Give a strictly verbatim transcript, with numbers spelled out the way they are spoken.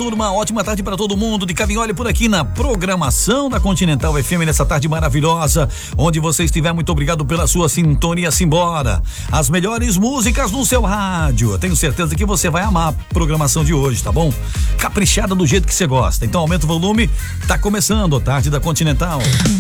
turma, ótima tarde para todo mundo de Cavinholi por aqui na programação da Continental F M nessa tarde maravilhosa, onde você estiver, muito obrigado pela sua sintonia. Simbora, as melhores músicas no seu rádio. Eu tenho certeza que você vai amar a programação de hoje, tá bom? Caprichada do jeito que você gosta. Então aumenta o volume, tá começando a tarde da Continental.